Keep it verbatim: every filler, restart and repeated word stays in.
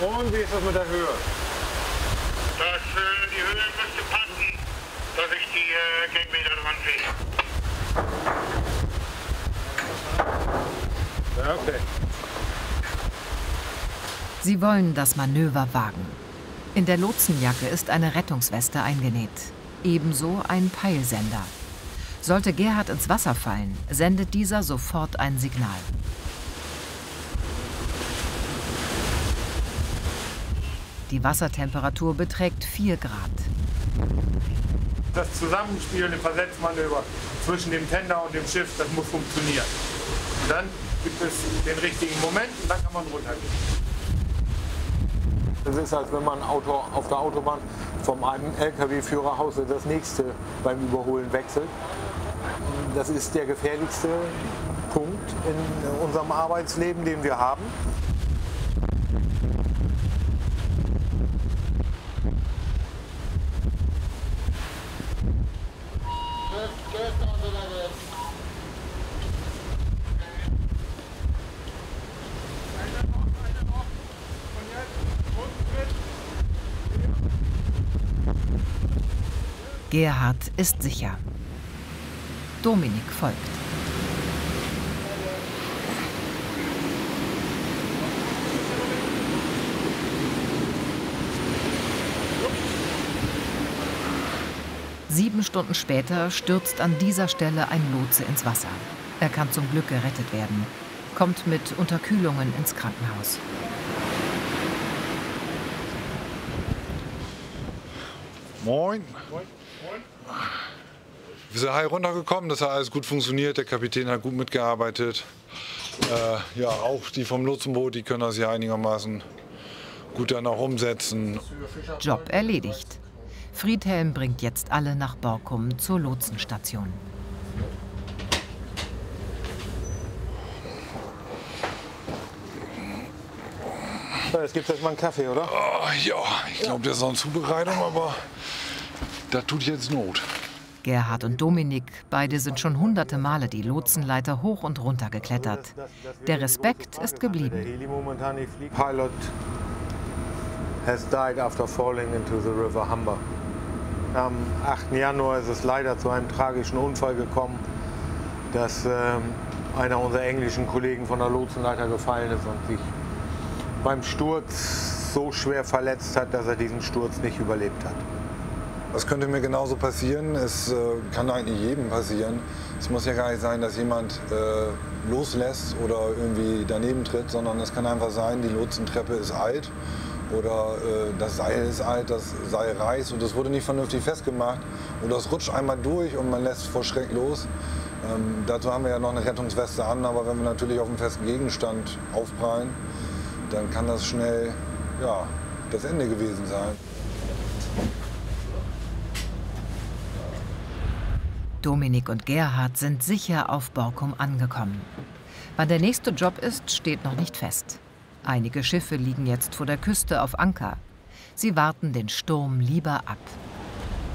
Und wie ist das mit der Höhe? Das, äh, die Höhe müsste passen, dass ich die äh, Gangmeter dran sehe. Ja, okay. Sie wollen das Manöver wagen. In der Lotsenjacke ist eine Rettungsweste eingenäht. Ebenso ein Peilsender. Sollte Gerhard ins Wasser fallen, sendet dieser sofort ein Signal. Die Wassertemperatur beträgt vier Grad. Das Zusammenspiel, ein Versetzmanöver zwischen dem Tender und dem Schiff, das muss funktionieren. Und dann gibt es den richtigen Moment und dann kann man runtergehen. Das ist, als wenn man ein Auto auf der Autobahn vom einen L K W-Führerhaus in das nächste beim Überholen wechselt. Das ist der gefährlichste Punkt in unserem Arbeitsleben, den wir haben. Gerhard ist sicher. Dominik folgt. Sieben Stunden später stürzt an dieser Stelle ein Lotse ins Wasser. Er kann zum Glück gerettet werden, kommt mit Unterkühlungen ins Krankenhaus. Moin. Wir sind heil runtergekommen, das hat alles gut funktioniert, der Kapitän hat gut mitgearbeitet. Äh, ja, auch die vom Lotsenboot, die können das ja einigermaßen gut dann auch umsetzen. Job erledigt. Friedhelm bringt jetzt alle nach Borkum zur Lotsenstation. Jetzt gibt es jetzt mal einen Kaffee, oder? Oh, ja, ich glaube, das ist noch eine Zubereitung, aber das tut jetzt Not. Gerhard und Dominik, beide sind schon hunderte Male die Lotsenleiter hoch und runter geklettert. Der Respekt ist geblieben. Pilot has died after falling into the River Humber. Am achten Januar ist es leider zu einem tragischen Unfall gekommen, dass ähm, einer unserer englischen Kollegen von der Lotsenleiter gefallen ist und sich beim Sturz so schwer verletzt hat, dass er diesen Sturz nicht überlebt hat. Das könnte mir genauso passieren. Es äh, kann eigentlich jedem passieren. Es muss ja gar nicht sein, dass jemand äh, loslässt oder irgendwie daneben tritt, sondern es kann einfach sein, die Lotsentreppe ist alt oder äh, das Seil ist alt, das Seil reißt und es wurde nicht vernünftig festgemacht oder es rutscht einmal durch und man lässt vor Schreck los. Ähm, dazu haben wir ja noch eine Rettungsweste an, aber wenn wir natürlich auf einen festen Gegenstand aufprallen, dann kann das schnell ja, das Ende gewesen sein. Dominik und Gerhard sind sicher auf Borkum angekommen. Wann der nächste Job ist, steht noch nicht fest. Einige Schiffe liegen jetzt vor der Küste auf Anker. Sie warten den Sturm lieber ab.